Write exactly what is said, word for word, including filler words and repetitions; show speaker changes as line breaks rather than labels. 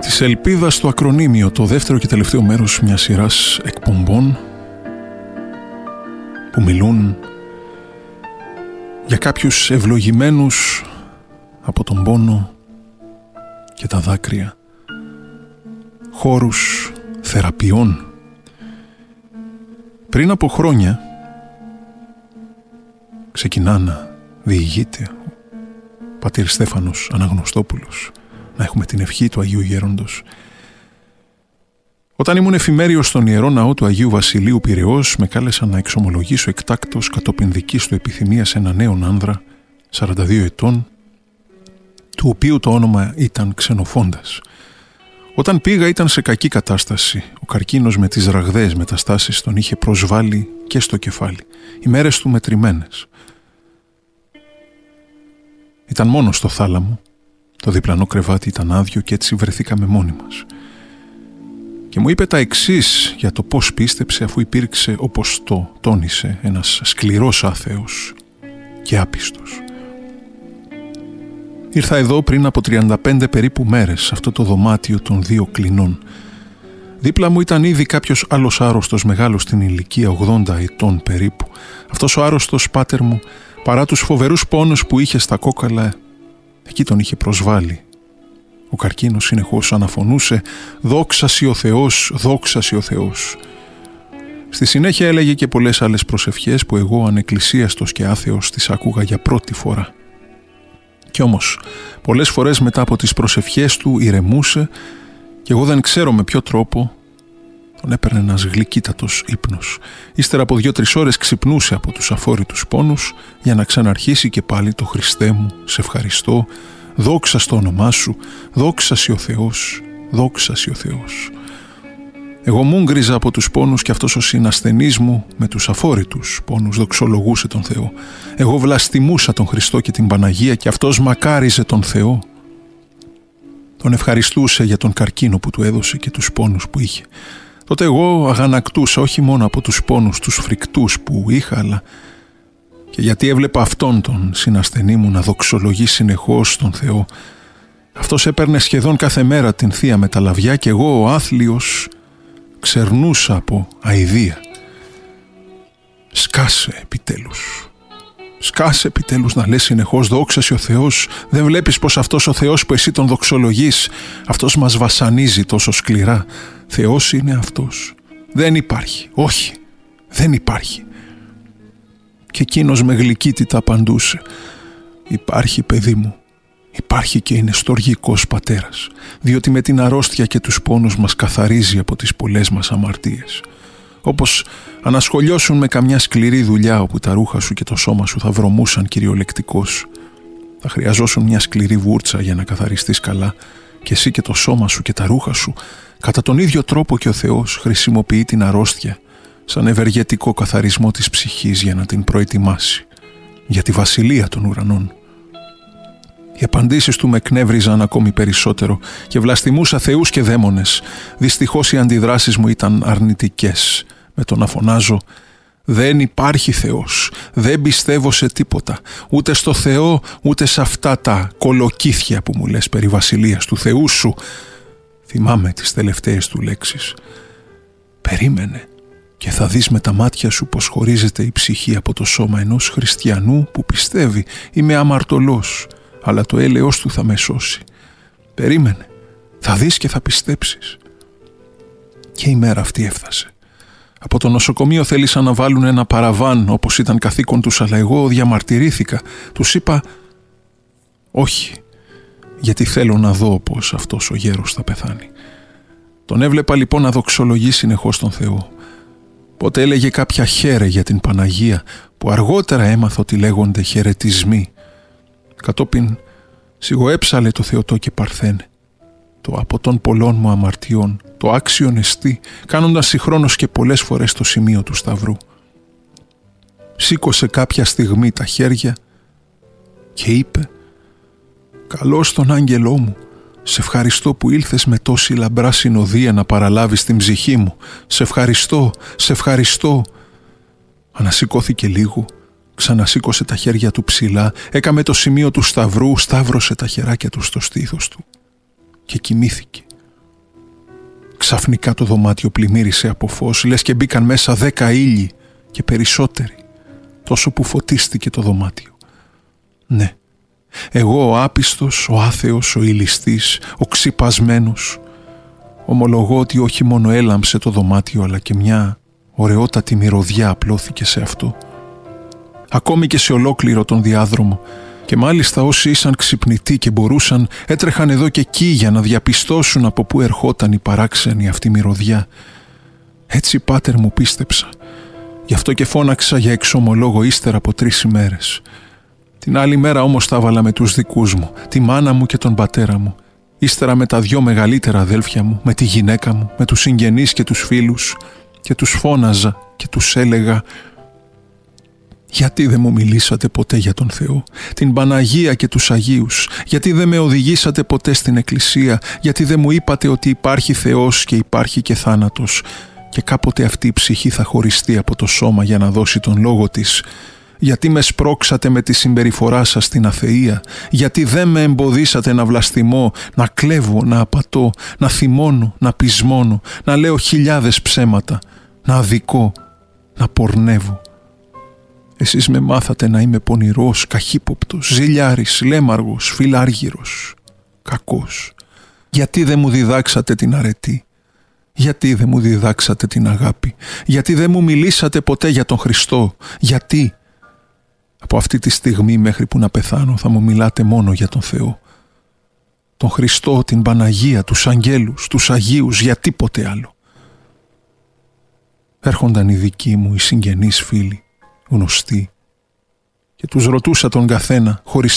Της ελπίδας στο ακρονίμιο, το δεύτερο και τελευταίο μέρος μιας σειράς εκπομπών που μιλούν για κάποιους ευλογημένους από τον πόνο και τα δάκρυα, χώρους θεραπείων. Πριν από χρόνια ξεκινά να διηγείται ο πατήρ Στέφανος Αναγνωστόπουλος, να έχουμε την ευχή του Αγίου Γέροντος. Όταν ήμουν εφημέριος στον Ιερό Ναό του Αγίου Βασιλείου Πειραιώς, με κάλεσαν να εξομολογήσω εκτάκτος κατόπιν δικής του επιθυμίας ένα νέον άνδρα, σαράντα δύο ετών, του οποίου το όνομα ήταν Ξενοφόντας. Όταν πήγα ήταν σε κακή κατάσταση. Ο καρκίνος με τις ραγδαίες μεταστάσεις τον είχε προσβάλει και στο κεφάλι. Οι μέρες του μετρημένες. Ήταν μόνο στο θάλαμο. Το διπλανό κρεβάτι ήταν άδειο και έτσι βρεθήκαμε μόνοι μας. Και μου είπε τα εξής για το πώς πίστεψε, αφού υπήρξε, όπως το τόνισε, ένας σκληρός άθεος και άπιστος. Ήρθα εδώ πριν από τριάντα πέντε περίπου μέρες, σε αυτό το δωμάτιο των δύο κλινών. Δίπλα μου ήταν ήδη κάποιος άλλος άρρωστος, μεγάλος στην ηλικία, ογδόντα ετών περίπου. Αυτός ο άρρωστος πάτερ μου, παρά τους φοβερούς πόνους που είχε στα κόκαλα, εκεί τον είχε προσβάλει. Ο καρκίνος συνεχώς αναφωνούσε «Δόξασι ο Θεός, δόξασι ο Θεός». Στη συνέχεια έλεγε και πολλές άλλες προσευχές που εγώ, ανεκκλησίαστος και άθεος, τις άκουγα για πρώτη φορά. Κι όμως, πολλές φορές μετά από τις προσευχές του ηρεμούσε και εγώ δεν ξέρω με ποιο τρόπο τον έπαιρνε ένας γλυκύτατος ύπνος. Ύστερα από δύο-τρεις ώρες ξυπνούσε από τους αφόρητους πόνους για να ξαναρχίσει και πάλι το «Χριστέ μου, σε ευχαριστώ, δόξα στο όνομά σου, δόξασι ο Θεός, δόξασι ο Θεός». Εγώ μούγκριζα από τους πόνους και αυτός ο συνασθενής μου με τους αφόρητους πόνους δοξολογούσε τον Θεό. Εγώ βλαστημούσα τον Χριστό και την Παναγία και αυτός μακάριζε τον Θεό. Τον ευχαριστούσε για τον καρκίνο που του έδωσε και τους πόνους που είχε. Τότε εγώ αγανακτούσα όχι μόνο από τους πόνους τους φρικτούς που είχα, αλλά και γιατί έβλεπα αυτόν τον συνασθενή μου να δοξολογεί συνεχώς τον Θεό. Αυτός έπαιρνε σχεδόν κάθε μέρα την Θεία Μεταλαβιά και εγώ ο άθλιος ξερνούσα από αηδία. Σκάσε επιτέλους. Σκάσε επιτέλους να λες συνεχώς δόξασι ο Θεός. Δεν βλέπεις πως αυτός ο Θεός που εσύ τον δοξολογείς, αυτός μας βασανίζει τόσο σκληρά. Θεός είναι αυτός. Δεν υπάρχει. Όχι. Δεν υπάρχει. Και εκείνος με γλυκύτητα απαντούσε. Υπάρχει, παιδί μου. Υπάρχει και είναι στοργικός πατέρας, διότι με την αρρώστια και τους πόνους μας καθαρίζει από τις πολλές μας αμαρτίες. Όπως ανασχολιώσουν με καμιά σκληρή δουλειά όπου τα ρούχα σου και το σώμα σου θα βρωμούσαν κυριολεκτικώς. Θα χρειαζόσουν μια σκληρή βούρτσα για να καθαριστείς καλά και εσύ και το σώμα σου και τα ρούχα σου. Κατά τον ίδιο τρόπο και ο Θεός χρησιμοποιεί την αρρώστια σαν ευεργετικό καθαρισμό της ψυχής για να την προετοιμάσει για τη βασιλεία των ουρανών. Οι απαντήσεις του με εκνεύριζαν ακόμη περισσότερο και βλαστημούσα θεούς και δαίμονες. Δυστυχώς οι αντιδράσεις μου ήταν αρνητικές, με το να φωνάζω «Δεν υπάρχει Θεός, δεν πιστεύω σε τίποτα, ούτε στο Θεό, ούτε σε αυτά τα κολοκύθια που μου λες περί βασιλείας του Θεού σου». Θυμάμαι τις τελευταίες του λέξεις. «Περίμενε και θα δεις με τα μάτια σου πως χωρίζεται η ψυχή από το σώμα ενός χριστιανού που πιστεύει. Είμαι αμαρτωλός, αλλά το έλεος του θα με σώσει. Περίμενε, θα δεις και θα πιστέψεις». Και η μέρα αυτή έφτασε. Από το νοσοκομείο θέλησαν να βάλουν ένα παραβάν όπως ήταν καθήκον τους, αλλά εγώ διαμαρτυρήθηκα. Τους είπα όχι, γιατί θέλω να δω πως αυτός ο γέρος θα πεθάνει. Τον έβλεπα λοιπόν να δοξολογεί συνεχώς τον Θεό. Πότε έλεγε κάποια χαίρε για την Παναγία, που αργότερα έμαθα ότι λέγονται χαιρετισμοί. Κατόπιν σιγοέψαλε το Θεοτό και Παρθένε, το από των πολλών μου αμαρτιών, το άξιον εστί, κάνοντας συγχρόνως και πολλές φορές το σημείο του Σταυρού. Σήκωσε κάποια στιγμή τα χέρια και είπε «Καλώς τον άγγελό μου, σε ευχαριστώ που ήλθες με τόση λαμπρά συνοδεία να παραλάβεις την ψυχή μου. Σε ευχαριστώ, σε ευχαριστώ». Ανασηκώθηκε λίγο, ξανασήκωσε τα χέρια του ψηλά, έκαμε το σημείο του Σταυρού, σταύρωσε τα χεράκια του στο στήθος του και κοιμήθηκε. Ξαφνικά το δωμάτιο πλημμύρισε από φως, λες και μπήκαν μέσα δέκα ήλιοι και περισσότεροι, τόσο που φωτίστηκε το δωμάτιο. Ναι, εγώ ο άπιστος, ο άθεος, ο ηλιστής, ο ξυπασμένος, ομολογώ ότι όχι μόνο έλαμψε το δωμάτιο, αλλά και μια ωραιότατη μυρωδιά απλώθηκε σε αυτό. Ακόμη και σε ολόκληρο τον διάδρομο, και μάλιστα όσοι ήσαν ξυπνητοί και μπορούσαν, έτρεχαν εδώ και εκεί για να διαπιστώσουν από πού ερχόταν η παράξενη αυτή μυρωδιά. Έτσι, πάτερ, μου πίστεψα. Γι' αυτό και φώναξα για εξομολόγο ύστερα από τρεις ημέρες. Την άλλη μέρα όμως τα έβαλα με τους δικούς μου, τη μάνα μου και τον πατέρα μου, ύστερα με τα δυο μεγαλύτερα αδέλφια μου, με τη γυναίκα μου, με τους συγγενείς και τους φίλους, και τους φώναζα και τους έλεγα: γιατί δεν μου μιλήσατε ποτέ για τον Θεό, την Παναγία και τους Αγίους? Γιατί δεν με οδηγήσατε ποτέ στην Εκκλησία? Γιατί δεν μου είπατε ότι υπάρχει Θεός και υπάρχει και θάνατος, και κάποτε αυτή η ψυχή θα χωριστεί από το σώμα για να δώσει τον λόγο της? Γιατί με σπρώξατε με τη συμπεριφορά σας στην αθεία? Γιατί δεν με εμποδίσατε να βλαστημώ, να κλέβω, να απατώ, να θυμώνω, να πεισμώνω, να λέω χιλιάδες ψέματα, να αδικώ, να πορνεύω? Εσείς με μάθατε να είμαι πονηρός, καχύποπτος, ζηλιάρης, λέμαργος, φιλάργυρος, κακός. Γιατί δεν μου διδάξατε την αρετή? Γιατί δεν μου διδάξατε την αγάπη? Γιατί δεν μου μιλήσατε ποτέ για τον Χριστό? Γιατί? Από αυτή τη στιγμή μέχρι που να πεθάνω θα μου μιλάτε μόνο για τον Θεό. Τον Χριστό, την Παναγία, τους αγγέλους, τους Αγίους, για τίποτε άλλο. Έρχονταν οι δικοί μου, οι συγγενείς φίλοι, γνωστοί, και τους ρωτούσα τον καθένα χωρίς